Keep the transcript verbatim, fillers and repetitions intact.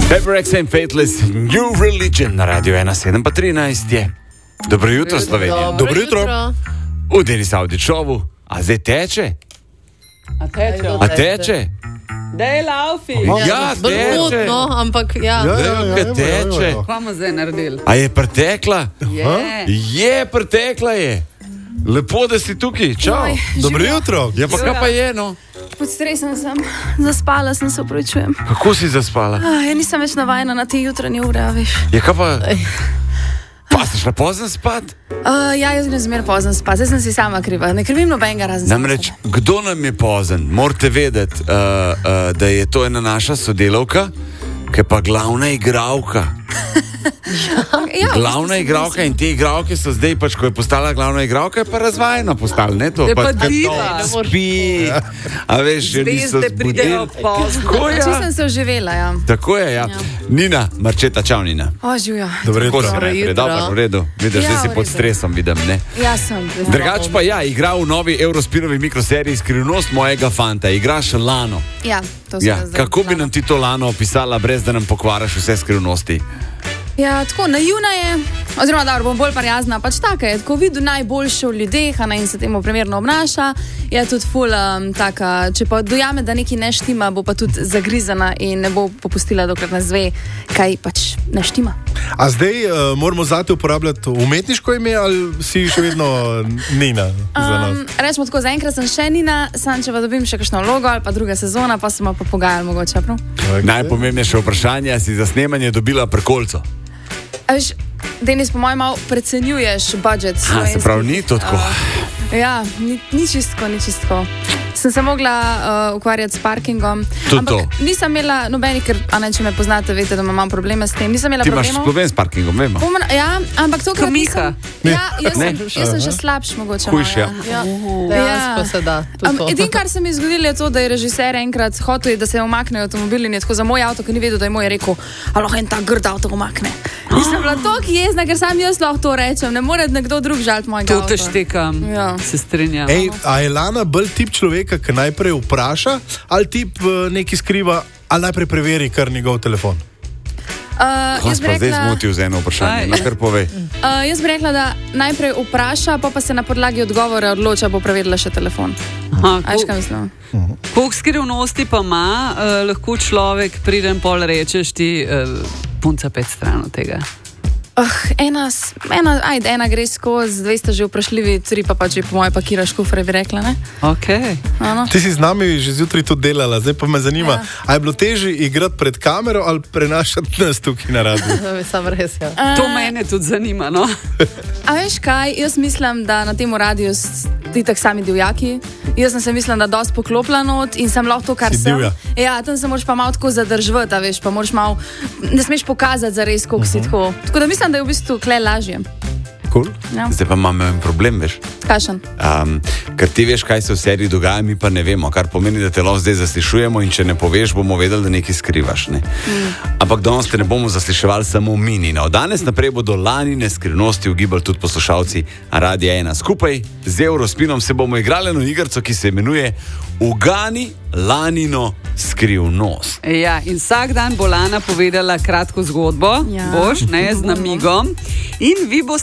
Pepper X and Faithless, New Religion na Radio ena sedem pa trinajst je. Dobro jutro, Slovenija. Dobro, Dobro jutro. jutro. V Denis Audi šovu, a zdaj teče? A teče? A teče? Dej laufi. Ja, teče. Brudno, ampak ja. Ja, ja, teče. Kaj bomo zdaj naredili? A je pretekla? Je. Je, pretekla je. Lepo, da si tukaj, čau. Oj, Dobro živjo. jutro. Ja, pa kaj pa je, no? Pod stresom sem, zaspala sem, se upravičujem. Kako si zaspala? Ah, ja, nisem več navajena na te jutranje ure, a veš. Ja, kaj pa? Pa si šla pozno spat? Uh, ja, jaz ne zmer pozem spat, zdaj sem si sama kriva, ne krivim nobenega razen. Namreč, kdo nam je pozen? Morate vedeti, uh, uh, da je to ena naša sodelavka, ki je pa glavna igralka. Ja, Glavna igralka in te igralke so zdaj, pač, ko je postala glavna igralka, je pa razvajena postala, ne to? Je pa kad diva. to Spi, a veš, že niso Zvezde pridejo zbudili. pozno. Tako Če je, sem se oživela, ja. tako je, ja. Nina, Marčeta, čau Nina. O, živjo. Dobro Kako jutro. si najprej? jutro. Dobro, v redu. Vidiš, Ja, da si v pod redu. stresom, vidim, ne? Ja, sem. Drugač pa ja, igra v novi Eurospinovi mikroseriji Skrivnost mojega fanta. Igraš Lano. Ja, to sem Ja, zdaj kako bi videla. nam ti to Lano opisala, brez da nam pokvaraš vse skrivnosti? Ja, tako naivna je, oziroma da bom bolj prijazna, pač taka je, tako vidi najboljše v ljudeh, a ne, in se temu primerno obnaša. Je tudi ful um, taka, če pa dojame, da nekaj ne štima, bo pa tudi zagrizana in ne bo popustila, dokler ne zve, kaj pač ne štima. A zdaj uh, moramo zate uporabljati umetniško ime ali si še vedno Nina za nas? Um, rečemo tako, zaenkrat sem še Nina, sam če pa dobim še kakšno vlogo ali pa druga sezona, pa se bomo pa pogajali mogoče, prav? Okay. Najpomembnejše vprašanje, a si za snemanje dobila prekolco? A veš, Denis, po mojem malo precenjuješ budžet. A, se slovenskih, pravi, ni to tako. Uh, ja, ni, ni čistko, ni čistko. Sem se mogla uh, ukvarjati s parkingom. Tudi ampak to. nisem imela nobenih, ker, a ne, če me poznate, veste, da imam probleme s tem. Nisem imela Ti imaš problemov. problem s parkingom, vemo. Bom, ja, ampak to, kar Miha. nisem. Ja, jaz sem, jaz sem še slabš, mogoče. Hujš, malo, ja. Dejansko se da. tudi Am, to. edino, kar se mi je zgodilo, je to, da je režiser enkrat hotel, da se umakne avtomobil in je tako za moj avto, ki ni vedel, da je moj rekel, a lahko en ta grd avto umakne. In sem bila tako jezna, ker sam jaz lahko to rečem, ne more nekdo drug žaliti mojega To avta. te štekam. Ja. Se strinjam. Ej, a je Lana bolj tip človeka, ki najprej vpraša, ali tip uh, nekaj skriva, ali najprej preveri kar njegov telefon? Uh, Ko jaz, si bi pa zdaj rekla, zmotil z eno vprašanje, Aj. no kar povej. uh, jaz bi rekla, da najprej vpraša, pa pa se na podlagi odgovora odloča, bo preverila še telefon. Aha, A veš, ko- kaj mislim? Koliko skrivnosti pa ima, uh, lahko človek pride in pol rečeš ti, uh, punca pet stran od tega. Uh, ena, s- ena, ajde, ena gre skozi, dve sta že vprašljivi, tri pa pa že po moje pakiraš kufre, bi rekla, ne? Okay. Ano. Ti si z nami že zjutraj tudi delala, zdaj pa me zanima, Ja. a je bilo težje igrati pred kamero ali prenašati nas tukaj na radiju? Sam res, ja. Uh, To mene tudi zanima. No? A veš kaj, jaz mislim, da na tem radiju s- ti tak sami divjaki. Jaz sem se mislim, da dosti poklopila not in sem lahko to, kar Si sem. divja. Ja, tam se moraš pa malo tako zadržati, a veš, pa moraš malo, ne smeš pokazati za res, koliko uh -huh. si tako. Tako da mislim, da je v bistvu kle lažje. Cool. Ja. Zdaj pa imam en problem, veš. Kašen. Um, ker ti veš, kaj se v seriji dogaja, mi pa ne vemo, kar pomeni, da te lahko zdaj zaslišujemo in če ne poveš, bomo vedeli, da nekaj skrivaš. Ne? Mm. Ampak danes te ne bomo zasliševali samo mi. No. Danes naprej bodo Lanine skrivnosti ugibali tudi poslušalci Radia ena. Skupaj z Eurospinom se bomo igrali eno igrico, ki se imenuje Ugani Lanino skrivnost. Ja, in vsak dan bo Lana povedala kratko zgodbo, Ja. boš, ne, z namigom. In vi boste